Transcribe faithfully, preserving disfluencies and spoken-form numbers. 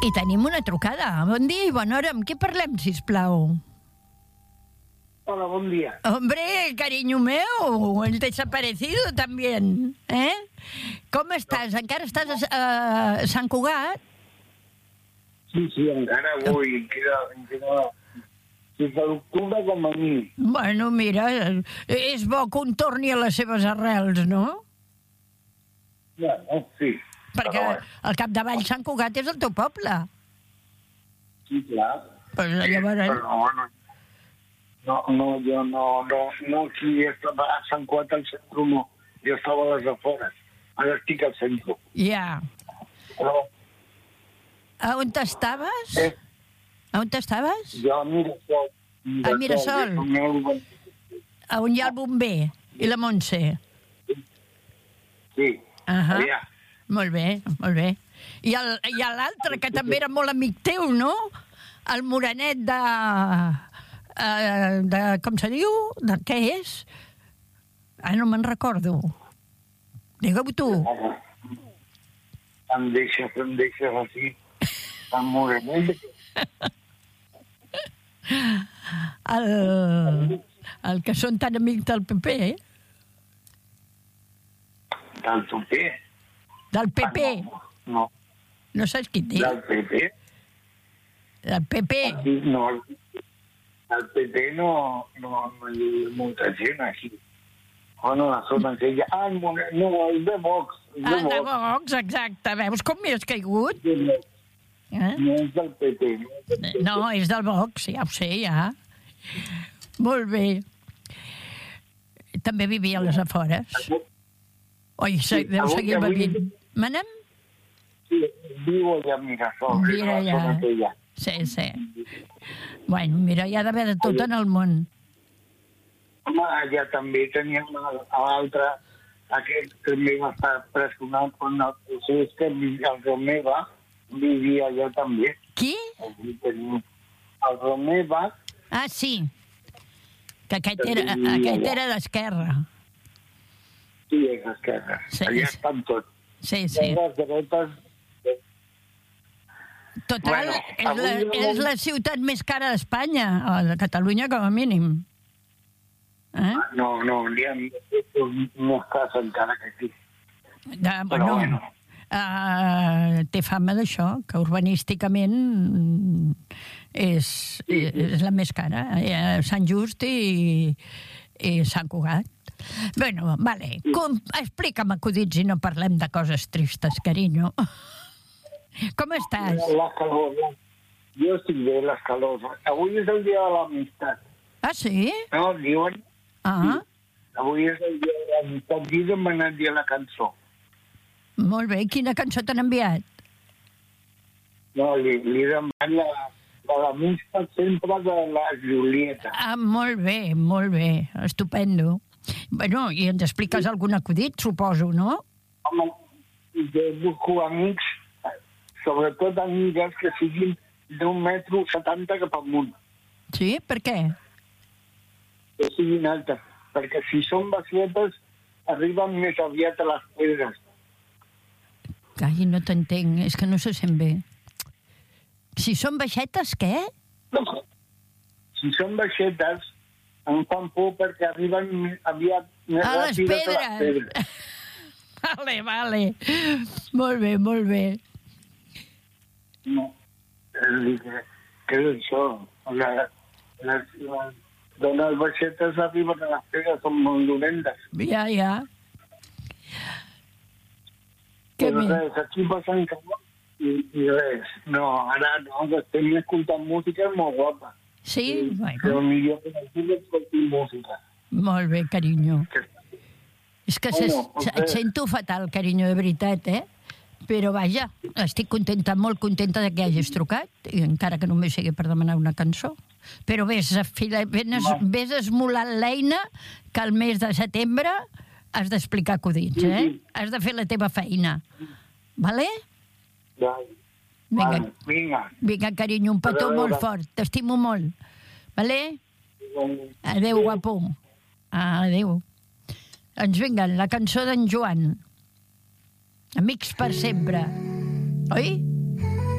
I tenim una trucada. Bon dia i bona hora. Amb què parlem, sisplau? Hola, bon dia. Hombre, cariño meu, el desaparecido también, ¿eh? Com estàs? Encara estàs a Sant Cugat? Sí, sí, encara avui. Em queda, em queda fins a l'octubre com a mi. Bueno, mira, és bo que un torni a les seves arrels, no? Ja, no, sí. Perquè al capdavall Sant Cugat és el teu poble. Sí, clar. Pues llavors... Però, bueno, no, no, jo no, no, no aquí estava a Sant Cugat al centre, no. Jo estava a les afores. Ara estic al centre. Ja. Però... A on estaves? Eh? A on estaves? Jo a Mirasol. A Mirasol. A on hi ha el bomber i la Montse. Sí. Ahà. Allà. Molt bé, molt bé. I l'altre, que també era molt amic teu, no? El morenet de... Uh, de com se diu? De què és? Ah, no me'n recordo. Digue-ho tu. Em deixes, em deixes així. Tan morenet. El, el que són tan amics del P P, eh? Del P P? Del P P. Ah, no, no. No saps qui et dic? Del P P? Del P P. Aquí no. Del P P no, no, no hi ha molta gent aquí. Bueno, la zona aquella... Ah, no, és de Vox. És de Ah, de Vox. Vox, exacte. Veus com m'hi has caigut? Eh? No és del P P. No, és del Vox, ja ho sé, ja. Molt bé. També vivia a les afores. Oi, se, deu avui- seguir avui- bevint. M'anem? Sí, viu allà a Mirasol. Mira la zona allà. aquella. Sí, sí. Bueno, mira, hi ha d'haver de tot en el món. Home, allà també teníem a l'altre, aquest que també va estar pressionat quan el procés que vivia el Romeva vivia allà també. Qui? Aquí tenim el Romeva. Ah, sí. Que aquest era, aquest era d'Esquerra. Sí, és esquerra. Sí, Allà sí. estan tots. Sí, sí. Les dretes... Total, Bueno, és, la, avui- és la ciutat més cara d'Espanya, o de Catalunya com a mínim. Eh? No, no, n'hi ha més cas encara que aquí. De, Però bueno, bueno. Uh, té fama d'això, que urbanísticament mm, és, és la més cara. Eh, Sant Just i, i Sant Cugat. Bueno, vale. Com, explica'm acudits i no parlem de coses tristes, carinyo. Com estàs? La calor. Jo estic bé, les calors. Avui és el dia de l'amistat. Ah, sí? No, diuen... Ah, Avui és el dia de l'amistat. Digue'm anar a dir la cançó. molt bé. Quina cançó t'han enviat? No, li, li deman la, la l'amistat sempre de la Julieta. Ah, molt bé, molt bé. Estupendo. Bueno, i ens expliques algun acudit, suposo, no? Home, jo busco amics, sobretot amigues que siguin d'un metro setanta cap amunt, Sí? Per què? que siguin altes, perquè si són baixetes arriben més aviat a les pedres. Ai, no t'entenc, és que no se sent bé. Si són baixetes, què? Si són baixetes, em fan por perquè arriben més aviat més A les ràpides a les pedres. pedres. Vale, vale. Molt bé, molt bé. No, és a dir, que, que és això. La, les, les dones baixetes arriben a les pedres, són molt dolentes. Ja, ja. Què Però més? res, aquí passen calor i, i res. No, ara no, que estem escoltant música és molt guapa. Sí? Però Bueno, millor que aquí escoltin música. molt bé, carinyo. Que, És que se, Bueno, se, ok. et sento fatal, carinyo, de veritat, eh? Però vaja, estic contenta, molt contenta de que hagis trucat, i encara que només sigui per demanar una cançó. Però vés, a fila, vés, vés esmolant l'eina que al mes de setembre has d'explicar acudits, eh? Has de fer la teva feina. Vale? ja, Vinga, vale, vinga. vinga, carinyo, un petó Adéu, molt adéu. fort. T'estimo molt. Vale? Adéu, guapo. Adéu. Doncs vinga, la cançó d'en Joan. Amics per sempre. Oi?